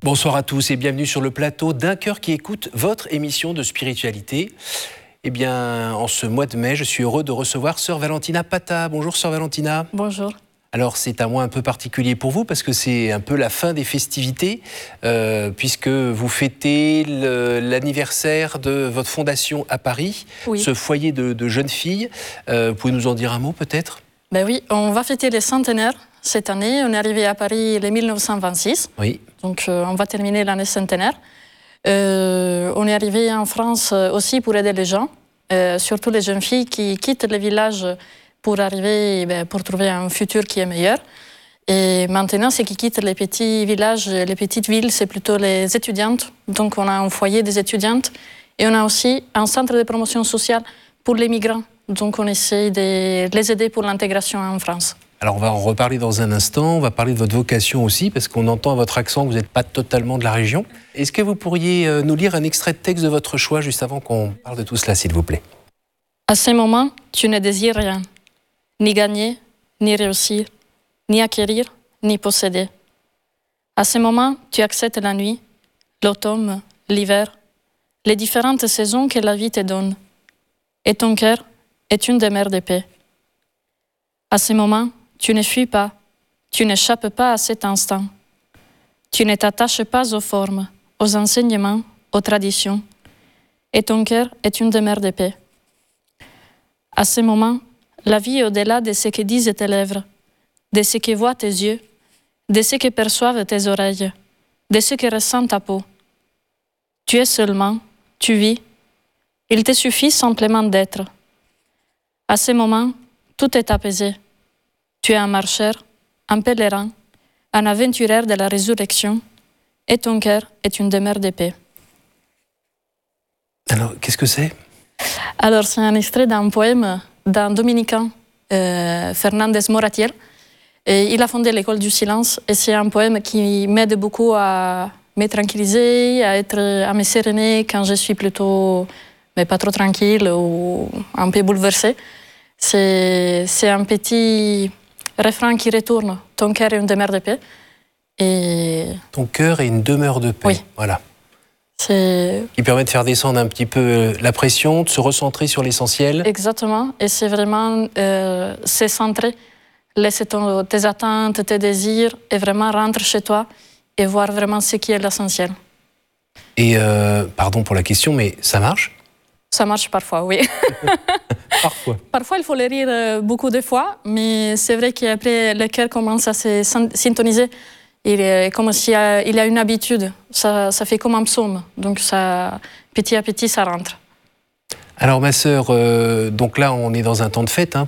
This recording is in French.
Bonsoir à tous et bienvenue sur le plateau d'un cœur qui écoute votre émission de spiritualité. Eh bien, en ce mois de mai, je suis heureux de recevoir Sœur Valentina Pata. Bonjour Sœur Valentina. Bonjour. Alors c'est un mois un peu particulier pour vous parce que c'est un peu la fin des festivités puisque vous fêtez l'anniversaire de votre fondation à Paris, oui. Ce foyer de jeunes filles. Vous pouvez nous en dire un mot peut-être ? Ben oui, on va fêter les centenaires cette année. On est arrivé à Paris en 1926, oui. Donc on va terminer l'année centenaire. On est arrivé en France aussi pour aider les gens, surtout les jeunes filles qui quittent les villages pour arriver, pour trouver un futur qui est meilleur. Et maintenant, ceux qui quittent les petits villages, les petites villes, c'est plutôt les étudiantes. Donc on a un foyer des étudiantes et on a aussi un centre de promotion sociale pour les migrants. Donc on essaie de les aider pour l'intégration en France. Alors on va en reparler dans un instant, on va parler de votre vocation aussi, parce qu'on entend à votre accent que vous n'êtes pas totalement de la région. Est-ce que vous pourriez nous lire un extrait de texte de votre choix, juste avant qu'on parle de tout cela, s'il vous plaît ? À ce moment, tu ne désires rien, ni gagner, ni réussir, ni acquérir, ni posséder. À ce moment, tu acceptes la nuit, l'automne, l'hiver, les différentes saisons que la vie te donne. Et ton cœur est une demeure de paix. À ce moment, tu ne fuis pas, tu n'échappes pas à cet instant. Tu ne t'attaches pas aux formes, aux enseignements, aux traditions. Et ton cœur est une demeure de paix. À ce moment, la vie est au-delà de ce que disent tes lèvres, de ce que voient tes yeux, de ce que perçoivent tes oreilles, de ce que ressent ta peau. Tu es seulement, tu vis. Il te suffit simplement d'être. À ce moment, tout est apaisé. Tu es un marcheur, un pèlerin, un aventurier de la résurrection, et ton cœur est une demeure de paix. Alors, qu'est-ce que c'est ? Alors, c'est un extrait d'un poème d'un dominicain, Fernandez Moratier. Et il a fondé l'école du silence, et c'est un poème qui m'aide beaucoup à me tranquilliser, à me séréner quand je suis plutôt, mais pas trop tranquille ou un peu bouleversée. C'est un petit refrain qui retourne. Ton cœur est une demeure de paix. Et... Ton cœur est une demeure de paix. Oui. Voilà. Qui permet de faire descendre un petit peu la pression, de se recentrer sur l'essentiel. Exactement. Et c'est vraiment se centrer, laisser tes attentes, tes désirs, et vraiment rentrer chez toi et voir vraiment ce qui est l'essentiel. Et pardon pour la question, mais ça marche ? Ça marche parfois, oui. Parfois. Parfois, il faut le rire beaucoup de fois, mais c'est vrai qu'après, le cœur commence à se syntoniser. Il est comme s'il y a une habitude. Ça fait comme un psaume. Donc, ça, petit à petit, ça rentre. Alors, ma sœur, donc là, on est dans un temps de fête, hein,